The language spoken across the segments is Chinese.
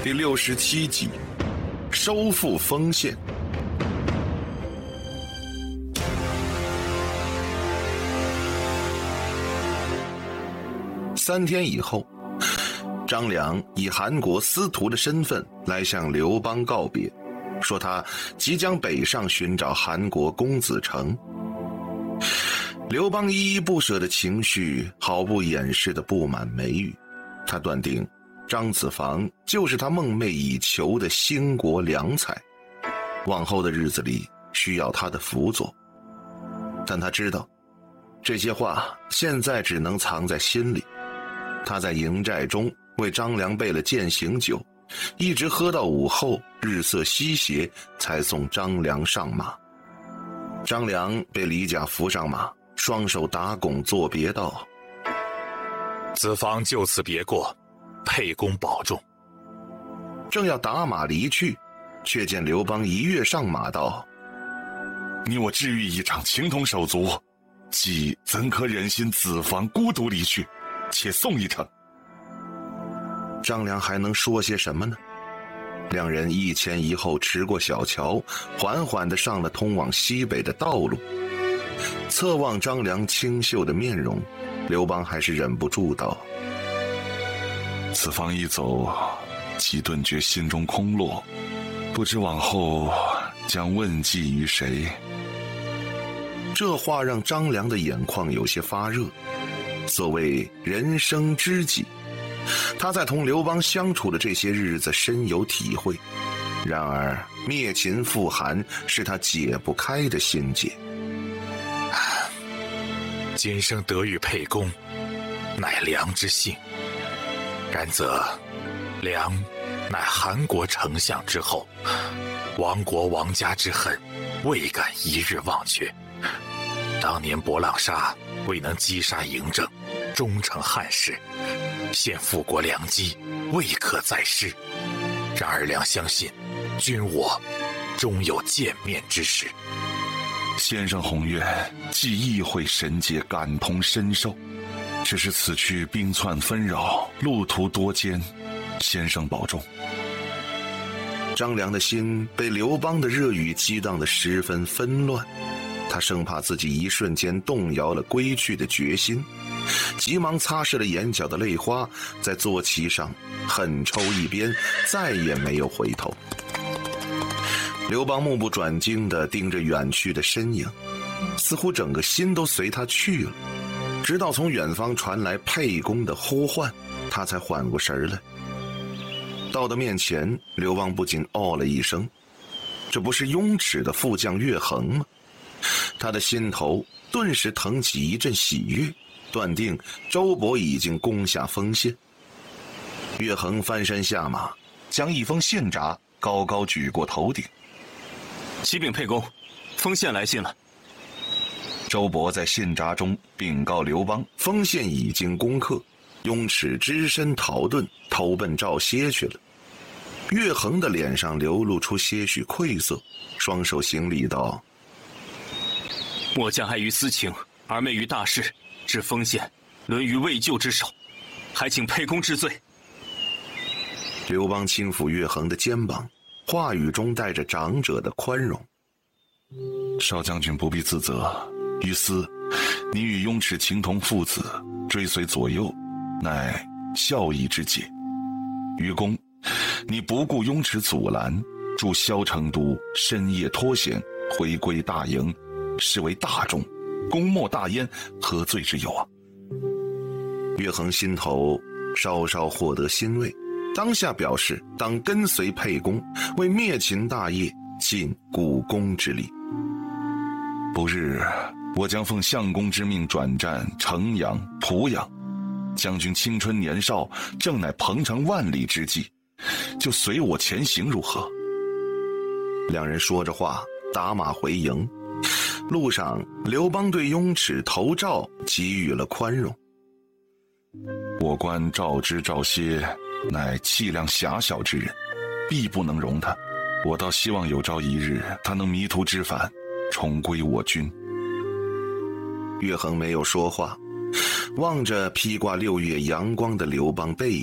第67集，收复丰县。3天以后，张良以韩国司徒的身份来向刘邦告别，说他即将北上寻找韩国公子成。刘邦依依不舍的情绪毫不掩饰地布满眉宇，他断定张子房就是他梦寐以求的兴国良才，往后的日子里需要他的辅佐。但他知道这些话现在只能藏在心里。他在营寨中为张良备了践行酒，一直喝到午后日色西斜，才送张良上马。张良被李甲扶上马，双手打拱作别道： 子房就此别过，沛公保重。 正要打马离去，却见刘邦一跃上马道： 你我志欲一场情同手足，既怎可忍心子房孤独离去，且送一程。 张良还能说些什么呢？两人一前一后驰过小桥，缓缓地上了通往西北的道路。侧望张良清秀的面容，刘邦还是忍不住道： 子房一走，即顿觉心中空落，不知往后将问计于谁。 这话让张良的眼眶有些发热。所谓人生知己，他在同刘邦相处的这些日子深有体会。然而灭秦复韩是他解不开的心结。 今生得遇沛公，乃良之幸。然则良乃韩国丞相之后，亡国亡家之恨未敢一日忘却。当年博浪沙未能击杀嬴政，终成汉室，现复国良机，未可再失。然而良相信，君我终有见面之时。 先生宏愿，既意会神节，感同身受。只是此去兵窜纷扰，路途多艰，先生保重。 张良的心被刘邦的热语激荡得十分纷乱，他生怕自己一瞬间动摇了归去的决心，急忙擦拭了眼角的泪花，在坐骑上狠抽一鞭，再也没有回头。刘邦目不转睛地盯着远去的身影，似乎整个心都随他去了。直到从远方传来沛公的呼唤，他才缓过神来。到了面前，刘邦不禁哦了一声，这不是雍齿的副将乐衡吗？他的心头顿时腾起一阵喜悦，断定周勃已经攻下丰县。乐衡翻身下马，将一封信札高高举过头顶。 启禀沛公，丰县来信了。 周勃在信札中禀告刘邦，丰县已经攻克，雍齿只身逃遁，投奔赵歇去了。乐衡的脸上流露出些许愧色，双手行礼道： 末将碍于私情而昧于大事，致丰县沦于未救之手，还请沛公治罪。 刘邦轻抚乐衡的肩膀，话语中带着长者的宽容。 少将军不必自责，于私，你与雍齿情同父子，追随左右，乃孝义之节。于公，你不顾雍齿阻拦，助萧成都深夜脱险回归大营，是为大众，公莫大焉，何罪之有啊？ 乐衡心头稍稍获得欣慰，当下表示当跟随沛公，为灭秦大业尽鼓功之力。 不日，我将奉相公之命转战城阳、濮阳。将军青春年少，正乃鹏程万里之际，就随我前行如何？ 两人说着话，打马回营。路上，刘邦对雍齿投赵给予了宽容。 我观赵之赵歇，乃气量狭小之人，必不能容他。我倒希望有朝一日，他能迷途知返，重归我军。 乐衡没有说话，望着披挂6月阳光的刘邦背影，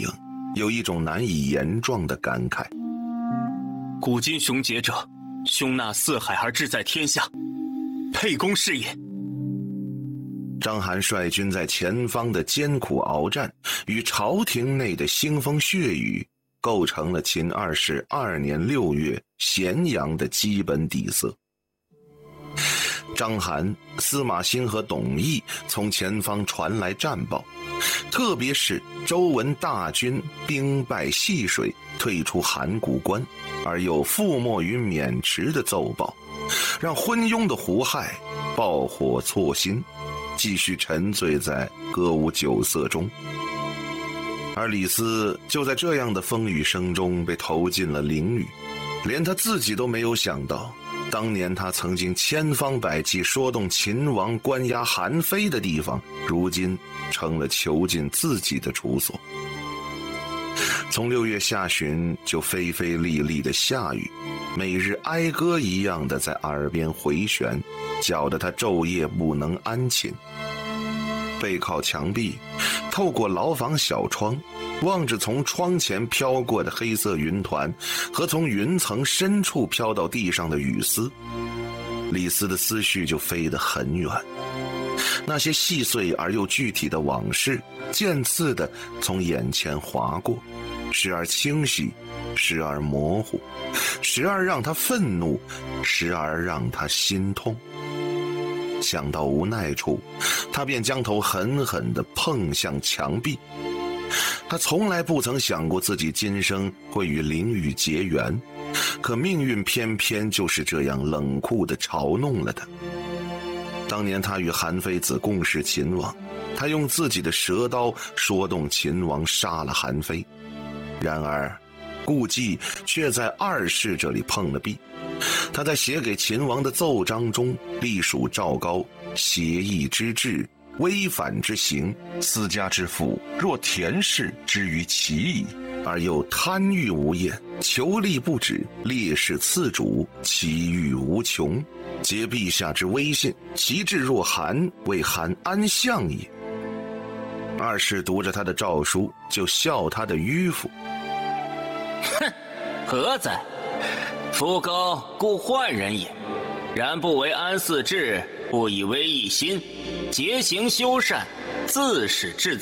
有一种难以言状的感慨。 古今雄杰者，胸纳四海而志在天下，沛公是也。 章邯率军在前方的艰苦鏖战与朝廷内的腥风血雨，构成了秦2世2年6月咸阳的基本底色。章邯、司马欣和董翳从前方传来战报，特别是周文大军兵败戏水，退出函谷关，而又覆没于渑池的奏报，让昏庸的胡亥爆火错心，继续沉醉在歌舞酒色中。而李斯就在这样的风雨声中被投进了囹圄，连他自己都没有想到，当年他曾经千方百计说动秦王关押韩非的地方，如今成了囚禁自己的处所。从6月下旬就淅淅沥沥的下雨，每日哀歌一样的在耳边回旋，搅得他昼夜不能安寝。背靠墙壁，透过牢房小窗，望着从窗前飘过的黑色云团和从云层深处飘到地上的雨丝，李斯的思绪就飞得很远。那些细碎而又具体的往事，渐次地从眼前划过，时而清晰，时而模糊，时而让他愤怒，时而让他心痛。想到无奈处，他便将头狠狠地碰向墙壁。他从来不曾想过自己今生会与囹圄结缘，可命运偏偏就是这样冷酷地嘲弄了他。当年他与韩非子共事秦王，他用自己的舌刀说动秦王杀了韩非，然而顾忌却在2世这里碰了壁。他在写给秦王的奏章中隶属赵高邪义之志，微反之行， 私家之父，若田氏之于其矣。 而又贪欲无厌，求利不止，烈士次主，其欲无穷。结陛下之威信，其志若寒，为寒安相也。2世读着他的诏书，就笑他的迂腐。 哼，何哉？夫高故宦人也，然不为安嗣志，不以威义心，节行修善，自始至